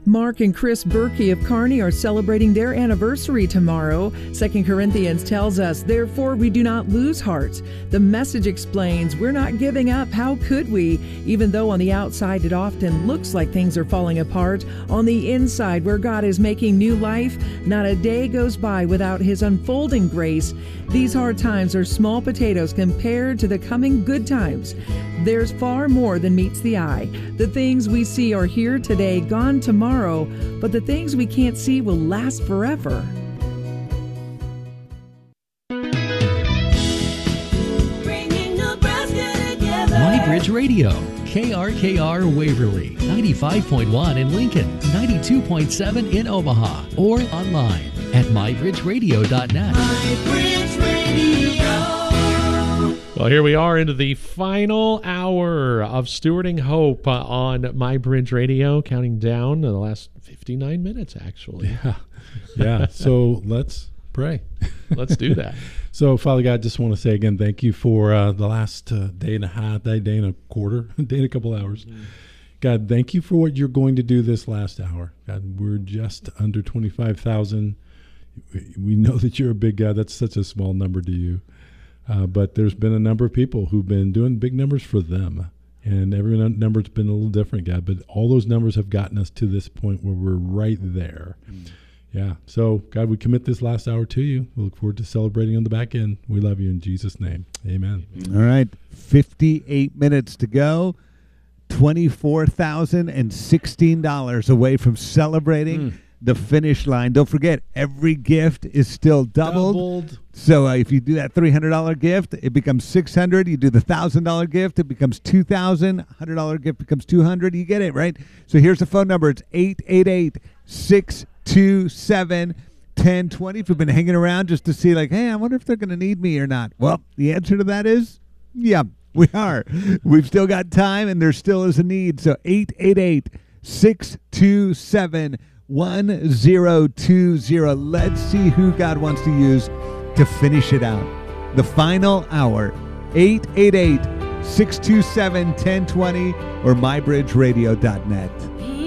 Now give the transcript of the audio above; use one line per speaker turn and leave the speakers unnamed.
Mark and Chris Berkey of Kearney are celebrating their anniversary tomorrow. 2 Corinthians tells us, therefore we do not lose heart. The Message explains, we're not giving up. How could we? Even though on the outside it often looks like things are falling apart, on the inside where God is making new life, not a day goes by without His unfolding grace. These hard times are small potatoes compared to the coming good times. There's far more than meets the eye. The things we see are here today, gone tomorrow, but the things we can't see will last forever.
MyBridge Radio, KRKR Waverly, 95.1 in Lincoln, 92.7 in Omaha, or online at mybridgeradio.net.
MyBridge Radio.
Well, here we are into the final hour of Stewarding Hope on MyBridge Radio, counting down the last 59 minutes, actually.
Yeah. So let's pray.
Let's do that.
So, Father God, just want to say again, thank you for the last day and a half, day and a quarter, day and a couple hours. God, thank you for what you're going to do this last hour. God, we're just under 25,000. We know that you're a big God. That's such a small number to you. But there's been a number of people who've been doing big numbers for them. And every number's been a little different, God. But all those numbers have gotten us to this point where we're right there. Yeah. So, God, we commit this last hour to you. We look forward to celebrating on the back end. We love you in Jesus' name. Amen.
All right. 58 minutes to go. $24,016 away from celebrating the finish line. Don't forget, every gift is still doubled. So if you do that $300 gift, it becomes $600. You do the $1,000 gift, it becomes $2,000. $100 gift becomes $200. You get it, right? So here's the phone number. It's 888-627-1020. If you've been hanging around just to see, like, hey, I wonder if they're going to need me or not. Well, the answer to that is, yeah, we are. We've still got time, and there still is a need. So 888-627-1020. Let's see who God wants to use to finish it out. The final hour, 888-627-1020 or mybridgeradio.net.